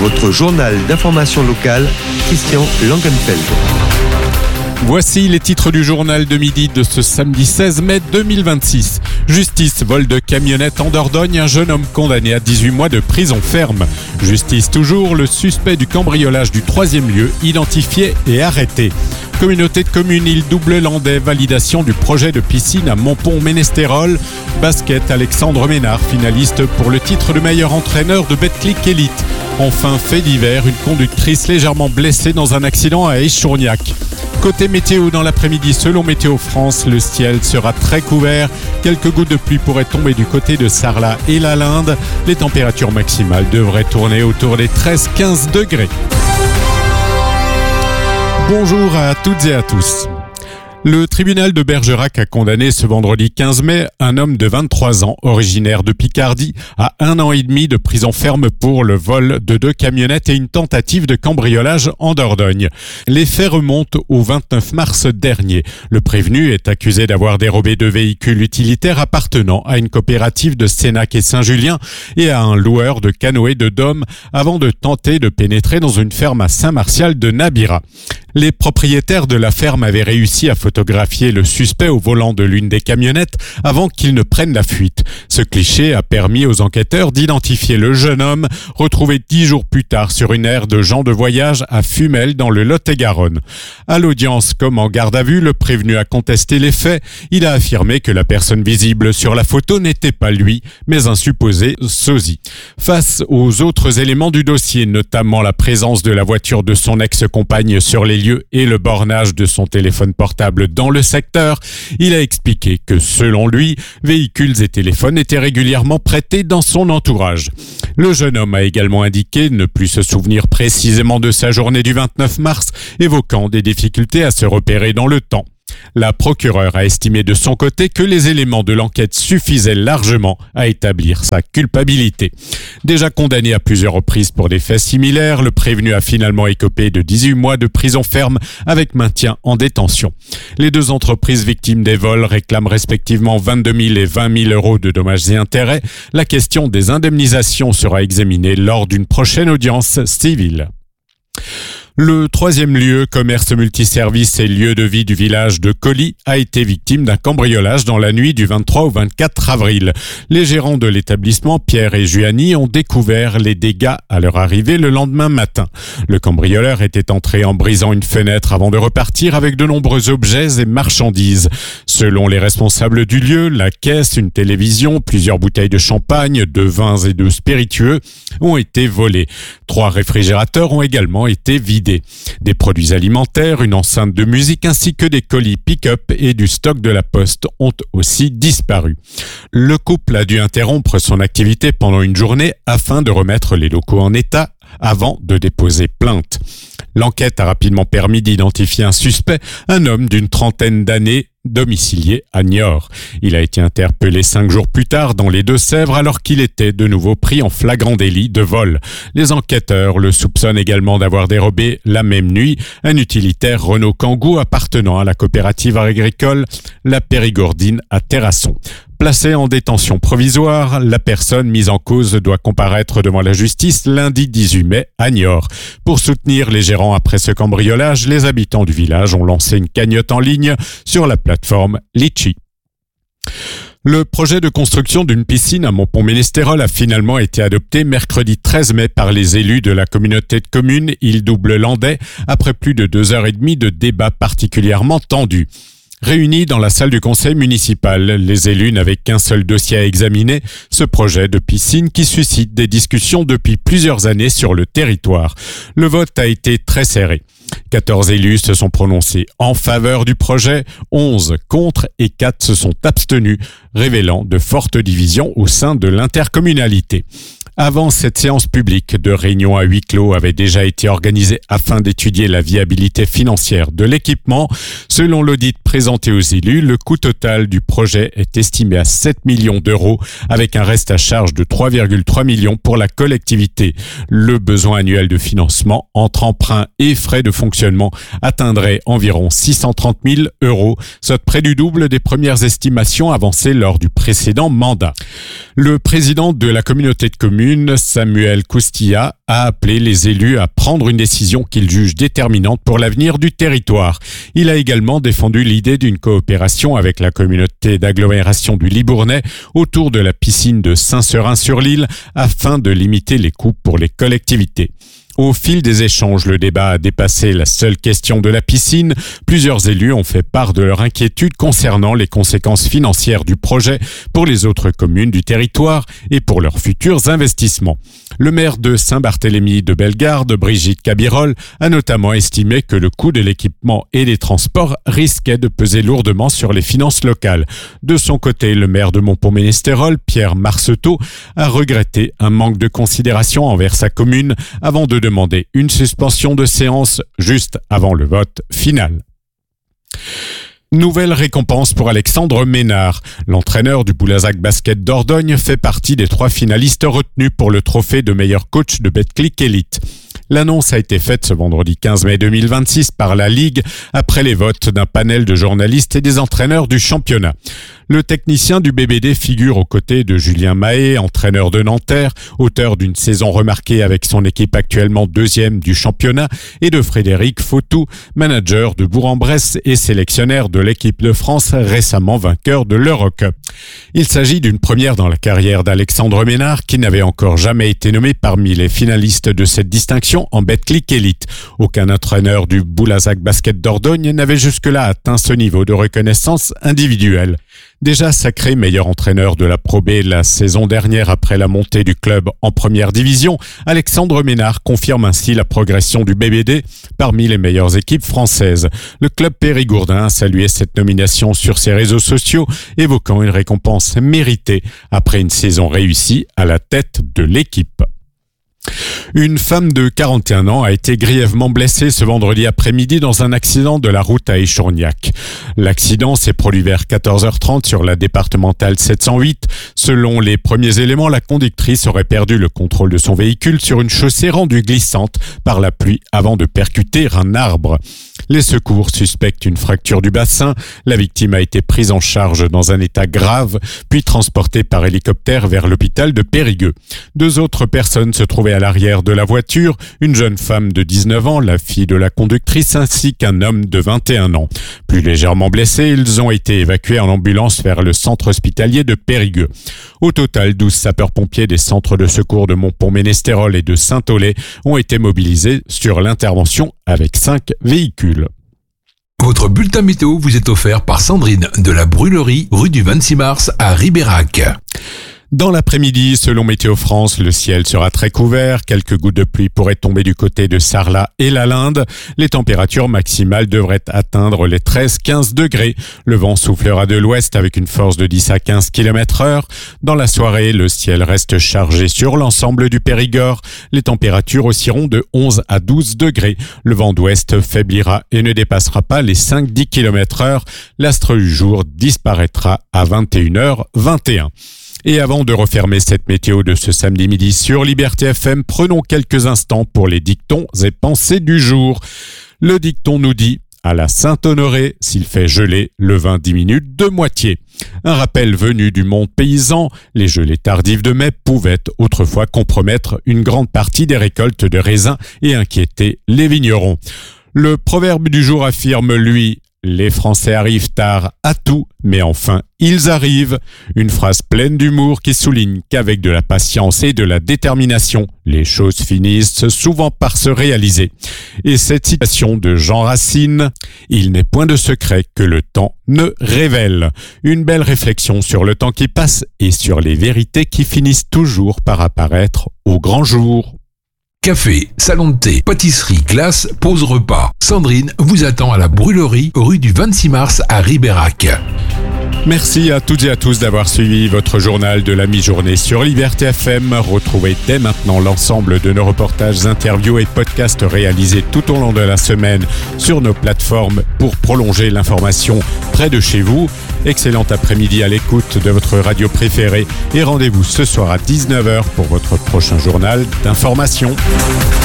Votre journal d'information locale, Christian Langenfeld. Voici les titres du journal de midi de ce samedi 16 mai 2026. Justice, vol de camionnette en Dordogne, un jeune homme condamné à 18 mois de prison ferme. Justice toujours, le suspect du cambriolage du 3e lieu, identifié et arrêté. Communauté de communes Île-Double-Landais, validation du projet de piscine à Montpont-Ménestérol. Basket, Alexandre Ménard, finaliste pour le titre de meilleur entraîneur de Betclic Elite. Enfin, fait divers, une conductrice légèrement blessée dans un accident à Échourgnac. Côté météo, dans l'après-midi, selon Météo France, le ciel sera très couvert. Quelques gouttes de pluie pourraient tomber du côté de Sarlat et la Linde. Les températures maximales devraient tourner autour des 13-15 degrés. Bonjour à toutes et à tous. Le tribunal de Bergerac a condamné ce vendredi 15 mai un homme de 23 ans, originaire de Picardie, à 1 an et demi de prison ferme pour le vol de 2 camionnettes et une tentative de cambriolage en Dordogne. Les faits remontent au 29 mars dernier. Le prévenu est accusé d'avoir dérobé 2 véhicules utilitaires appartenant à une coopérative de Sénac et Saint-Julien et à un loueur de canoës de Dôme avant de tenter de pénétrer dans une ferme à Saint-Martial de Nabira. Les propriétaires de la ferme avaient réussi à photographier le suspect au volant de l'une des camionnettes avant qu'il ne prenne la fuite. Ce cliché a permis aux enquêteurs d'identifier le jeune homme, retrouvé 10 jours plus tard sur une aire de gens de voyage à Fumel dans le Lot-et-Garonne. À l'audience comme en garde à vue, le prévenu a contesté les faits. Il a affirmé que la personne visible sur la photo n'était pas lui, mais un supposé sosie. Face aux autres éléments du dossier, notamment la présence de la voiture de son ex-compagne sur les lieux et le bornage de son téléphone portable dans le secteur, il a expliqué que selon lui, véhicules et téléphones étaient régulièrement prêtés dans son entourage. Le jeune homme a également indiqué ne plus se souvenir précisément de sa journée du 29 mars, évoquant des difficultés à se repérer dans le temps. La procureure a estimé de son côté que les éléments de l'enquête suffisaient largement à établir sa culpabilité. Déjà condamné à plusieurs reprises pour des faits similaires, le prévenu a finalement écopé de 18 mois de prison ferme avec maintien en détention. Les 2 entreprises victimes des vols réclament respectivement 22 000 et 20 000 euros de dommages et intérêts. La question des indemnisations sera examinée lors d'une prochaine audience civile. Le 3e lieu, commerce multiservice et lieu de vie du village de Colly, a été victime d'un cambriolage dans la nuit du 23 au 24 avril. Les gérants de l'établissement, Pierre et Gianni, ont découvert les dégâts à leur arrivée le lendemain matin. Le cambrioleur était entré en brisant une fenêtre avant de repartir avec de nombreux objets et marchandises. Selon les responsables du lieu, la caisse, une télévision, plusieurs bouteilles de champagne, de vins et de spiritueux ont été volés. 3 réfrigérateurs ont également été vidés. Des produits alimentaires, une enceinte de musique ainsi que des colis pick-up et du stock de la poste ont aussi disparu. Le couple a dû interrompre son activité pendant une journée afin de remettre les locaux en état avant de déposer plainte. L'enquête a rapidement permis d'identifier un suspect, un homme d'une 30aine d'années, domicilié à Niort. Il a été interpellé 5 jours plus tard dans les Deux-Sèvres alors qu'il était de nouveau pris en flagrant délit de vol. Les enquêteurs le soupçonnent également d'avoir dérobé la même nuit un utilitaire Renault Kangoo appartenant à la coopérative agricole La Périgourdine à Terrasson. Placée en détention provisoire, la personne mise en cause doit comparaître devant la justice lundi 18 mai à Niort. Pour soutenir les gérants après ce cambriolage, les habitants du village ont lancé une cagnotte en ligne sur la plateforme Litchi. Le projet de construction d'une piscine à Montpont-Ménestérol a finalement été adopté mercredi 13 mai par les élus de la communauté de communes Île-Double-Landais après plus de 2h30 de débats particulièrement tendus. Réunis dans la salle du conseil municipal, les élus n'avaient qu'un seul dossier à examiner, ce projet de piscine qui suscite des discussions depuis plusieurs années sur le territoire. Le vote a été très serré. 14 élus se sont prononcés en faveur du projet, 11 contre et 4 se sont abstenus, révélant de fortes divisions au sein de l'intercommunalité. Avant cette séance publique, 2 réunions à huis clos avaient déjà été organisées afin d'étudier la viabilité financière de l'équipement. Selon l'audit présenté aux élus, le coût total du projet est estimé à 7 millions d'euros avec un reste à charge de 3,3 millions pour la collectivité. Le besoin annuel de financement entre emprunts et frais de fonctionnement atteindrait environ 630 000 euros, soit près du double des premières estimations avancées lors du précédent mandat. Le président de la communauté de communes commune, Samuel Coustilla, a appelé les élus à prendre une décision qu'il juge déterminante pour l'avenir du territoire. Il a également défendu l'idée d'une coopération avec la communauté d'agglomération du Libournais autour de la piscine de Saint-Seurin-sur-l'Île afin de limiter les coûts pour les collectivités. Au fil des échanges, le débat a dépassé la seule question de la piscine. Plusieurs élus ont fait part de leur inquiétude concernant les conséquences financières du projet pour les autres communes du territoire et pour leurs futurs investissements. Le maire de Saint-Barthélemy de Bellegarde, Brigitte Cabirol, a notamment estimé que le coût de l'équipement et des transports risquait de peser lourdement sur les finances locales. De son côté, le maire de Montpont-Ménestérol, Pierre Marceteau, a regretté un manque de considération envers sa commune avant de demander une suspension de séance juste avant le vote final. Nouvelle récompense pour Alexandre Ménard. L'entraîneur du Boulazac Basket Dordogne fait partie des 3 finalistes retenus pour le trophée de meilleur coach de Betclic Elite. L'annonce a été faite ce vendredi 15 mai 2026 par la Ligue après les votes d'un panel de journalistes et des entraîneurs du championnat. Le technicien du BBD figure aux côtés de Julien Mahé, entraîneur de Nanterre, auteur d'une saison remarquée avec son équipe actuellement 2e du championnat, et de Frédéric Fautou, manager de Bourg-en-Bresse et sélectionnaire de l'équipe de France récemment vainqueur de l'Eurocup. Il s'agit d'une première dans la carrière d'Alexandre Ménard qui n'avait encore jamais été nommé parmi les finalistes de cette distinction en Betclic Elite. Aucun entraîneur du Boulazac Basket Dordogne n'avait jusque-là atteint ce niveau de reconnaissance individuelle. Déjà sacré meilleur entraîneur de la Pro B la saison dernière après la montée du club en première division, Alexandre Ménard confirme ainsi la progression du BBD parmi les meilleures équipes françaises. Le club périgourdin a salué cette nomination sur ses réseaux sociaux, évoquant une récompense méritée après une saison réussie à la tête de l'équipe. Une femme de 41 ans a été grièvement blessée ce vendredi après-midi dans un accident de la route à Échourgnac. L'accident s'est produit vers 14h30 sur la départementale 708. Selon les premiers éléments, la conductrice aurait perdu le contrôle de son véhicule sur une chaussée rendue glissante par la pluie avant de percuter un arbre. Les secours suspectent une fracture du bassin. La victime a été prise en charge dans un état grave, puis transportée par hélicoptère vers l'hôpital de Périgueux. 2 autres personnes se trouvaient à l'arrière de la voiture, une jeune femme de 19 ans, la fille de la conductrice, ainsi qu'un homme de 21 ans. Plus légèrement blessés, ils ont été évacués en ambulance vers le centre hospitalier de Périgueux. Au total, 12 sapeurs-pompiers des centres de secours de Montpont-Ménestérol et de Saint-Aulay ont été mobilisés sur l'intervention avec 5 véhicules. Votre bulletin météo vous est offert par Sandrine de la Brûlerie, rue du 26 mars à Ribérac. Dans l'après-midi, selon Météo France, le ciel sera très couvert. Quelques gouttes de pluie pourraient tomber du côté de Sarlat et la Linde. Les températures maximales devraient atteindre les 13-15 degrés. Le vent soufflera de l'ouest avec une force de 10 à 15 km/h. Dans la soirée, le ciel reste chargé sur l'ensemble du Périgord. Les températures oscilleront de 11 à 12 degrés. Le vent d'ouest faiblira et ne dépassera pas les 5-10 km/h. L'astre du jour disparaîtra à 21h21. Et avant de refermer cette météo de ce samedi midi sur Liberté FM, prenons quelques instants pour les dictons et pensées du jour. Le dicton nous dit « À la Saint-Honoré, s'il fait geler, le vin diminue de moitié ». Un rappel venu du monde paysan, les gelées tardives de mai pouvaient autrefois compromettre une grande partie des récoltes de raisins et inquiéter les vignerons. Le proverbe du jour affirme, lui, les Français arrivent tard à tout, mais enfin, ils arrivent. Une phrase pleine d'humour qui souligne qu'avec de la patience et de la détermination, les choses finissent souvent par se réaliser. Et cette citation de Jean Racine, « Il n'est point de secret que le temps ne révèle ». Une belle réflexion sur le temps qui passe et sur les vérités qui finissent toujours par apparaître au grand jour. Café, salon de thé, pâtisserie, glace, pause repas. Sandrine vous attend à la Brûlerie, rue du 26 mars à Ribérac. Merci à toutes et à tous d'avoir suivi votre journal de la mi-journée sur Liberté FM. Retrouvez dès maintenant l'ensemble de nos reportages, interviews et podcasts réalisés tout au long de la semaine sur nos plateformes pour prolonger l'information près de chez vous. Excellent après-midi à l'écoute de votre radio préférée et rendez-vous ce soir à 19h pour votre prochain journal d'information.